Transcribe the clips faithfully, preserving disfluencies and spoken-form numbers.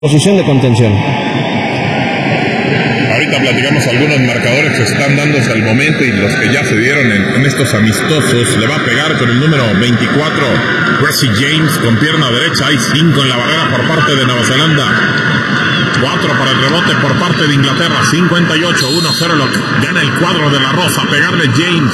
Posición de contención. Ahorita platicamos algunos marcadores que están dando hasta el momento y los que ya se dieron en, en estos amistosos. Le va a pegar con el número veinticuatro, Reece James, con pierna derecha. Hay cinco en la barrera por parte de Nueva Zelanda. cuatro para el rebote por parte de Inglaterra. cincuenta y ocho, uno cero lo gana el cuadro de la Rosa. Pegarle James.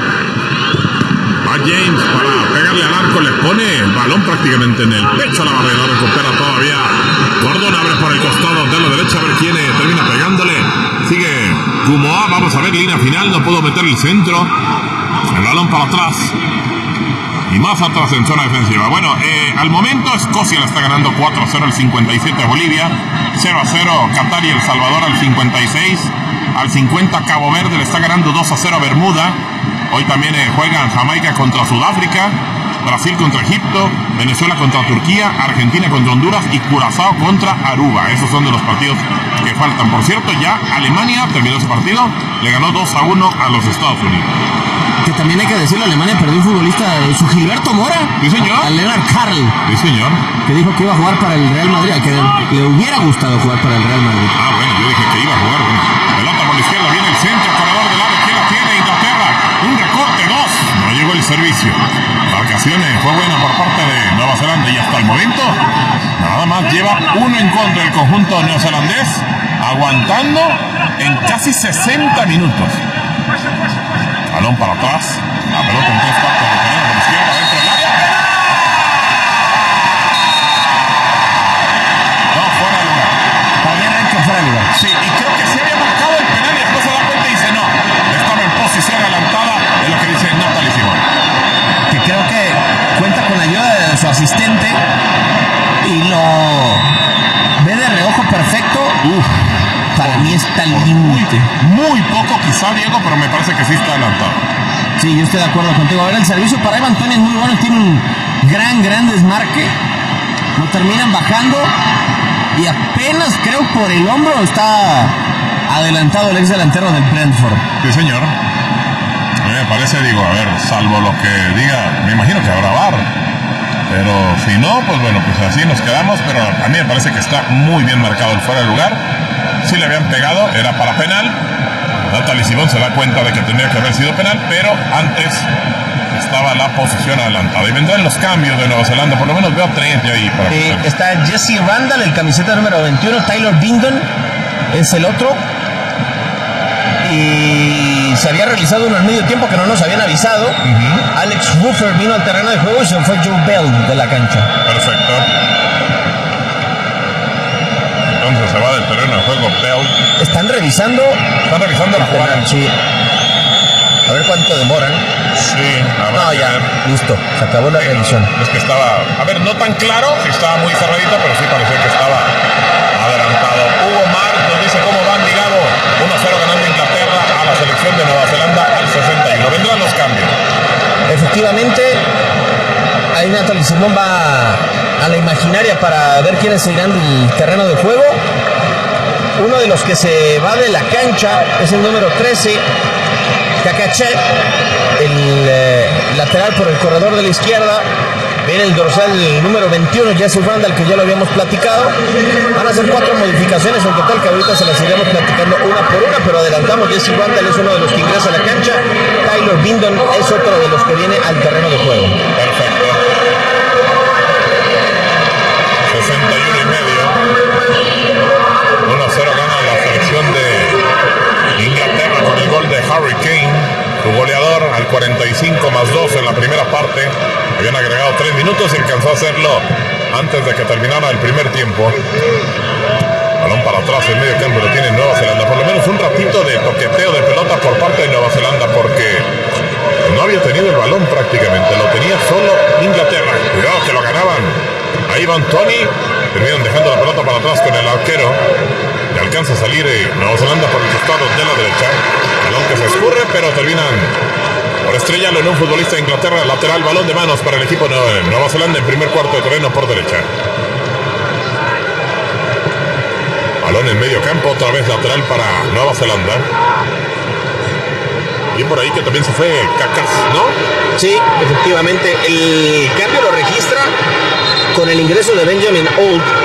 Va James para pegarle al arco. Le pone el balón prácticamente en el pecho a la barrera. Recupera todavía Gordon, abre por el costado de la derecha, a ver quién termina pegándole. Sigue Gumoa, vamos a ver, línea final, no puedo meter el centro. El balón para atrás. Y más atrás en zona defensiva. Bueno, eh, al momento Escocia le está ganando cuatro a cero al cincuenta y siete a Bolivia. cero a cero Qatar y El Salvador al cincuenta y seis. Al cincuenta Cabo Verde le está ganando dos a cero a Bermuda. Hoy también eh, juegan Jamaica contra Sudáfrica, Brasil contra Egipto, Venezuela contra Turquía, Argentina contra Honduras y Curazao contra Aruba. Esos son de los partidos que faltan. Por cierto, ya Alemania terminó ese partido, le ganó dos a uno a los Estados Unidos. Que también hay que decirlo, Alemania perdió un futbolista, su Gilberto Mora. Sí, señor. A Lennart Karl. Sí, señor. Que dijo que iba a jugar para el Real Madrid, que le hubiera gustado jugar para el Real Madrid. Ah, bueno, yo dije que iba a jugar. Bueno. Pelota por la izquierda, viene el centro, corredor del lado izquierdo, tiene Inglaterra. Un recorte, dos. No llegó el servicio. Marcaciones fue buena por parte de Nueva Zelanda y hasta el momento nada más lleva uno en contra del conjunto neozelandés, aguantando en casi sesenta minutos. Balón para atrás, la pelota en tres partes de terreno por la izquierda dentro del área. No, fuera de lugar. Para que fuera de lugar. Sí, y creo que se había marcado el penal y después se da cuenta y dice no, estaba en posición adelantada, es lo que dice Natalie Simón. Que creo que cuenta con la ayuda de su asistente y lo ve de reojo perfecto. Uf, para mí está al límite. Muy poco quizá, Diego, pero me parece que sí está adelantado. Sí, yo estoy de acuerdo contigo. Ahora el servicio para Evan Toney es muy bueno, tiene un gran, gran desmarque. Lo terminan bajando y apenas creo por el hombro está adelantado el ex delantero del Brentford. Sí, señor. A mí me parece, digo, a ver, salvo lo que diga, me imagino que habrá V A R. Pero si no, pues bueno, pues así nos quedamos. Pero a mí me parece que está muy bien marcado el fuera de lugar. Si le habían pegado, era para penal. Natalie Simón se da cuenta de que tenía que haber sido penal, pero antes estaba la posición adelantada. Y vendrán los cambios de Nueva Zelanda, por lo menos veo tres de ahí. Para eh, está Jesse Randall, el camiseta número veintiuno, Tyler Bindon es el otro. Y se había realizado uno al medio tiempo que no nos habían avisado. Uh-huh. Alex Ruffer vino al terreno de juego y se fue Joe Bell de la cancha. Perfecto. Entonces se va del terreno de juego Bell. Están revisando. Están revisando la jugada. Sí. A ver cuánto demoran. Sí, a ver. No, ya, listo. Se acabó la revisión. Es que estaba, a ver, no tan claro, sí estaba muy cerradito, pero sí parecía que estaba adelantado. Hugo Mar nos dice cómo van, ligado uno a cero ganando Inglaterra a la selección de Nueva Zelanda al sesenta y uno. Vendrán los cambios. Efectivamente, ahí Natalie Simón va a la imaginaria para ver quiénes se irán del terreno de juego. Uno de los que se va de la cancha es el número trece, Kakache, el eh, lateral por el corredor de la izquierda. Viene el dorsal el número veintiuno, Jesse Randall, que ya lo habíamos platicado. Van a ser cuatro modificaciones en total, que ahorita se las iremos platicando una por una, pero adelantamos. Jesse Randall es uno de los que ingresa a la cancha. Tyler Bindon es otro de los que viene al terreno de juego. Perfecto. sesenta y uno y medio. uno a cero gana la selección de Inglaterra con el gol de Harry Kane, su goleador, al cuarenta y cinco más dos en la primera parte. Habían agregado tres minutos y alcanzó a hacerlo antes de que terminara el primer tiempo. Balón para atrás en medio campo lo tiene Nueva Zelanda. Por lo menos un ratito de toqueteo de pelota por parte de Nueva Zelanda, porque no había tenido el balón prácticamente, lo tenía solo Inglaterra. Cuidado que lo ganaban. Ahí van Tony, terminan dejando la pelota para atrás con el arquero. Y alcanza a salir eh, Nueva Zelanda por el costado de la derecha. Balón que se escurre, pero terminan por estrellarlo en un futbolista de Inglaterra. Lateral, balón de manos para el equipo de Nueva Zelanda en primer cuarto de terreno por derecha. Balón en medio campo, otra vez lateral para Nueva Zelanda. Y por ahí que también se fue Cacas, ¿no? Sí, efectivamente. El cambio lo registra con el ingreso de Benjamin Old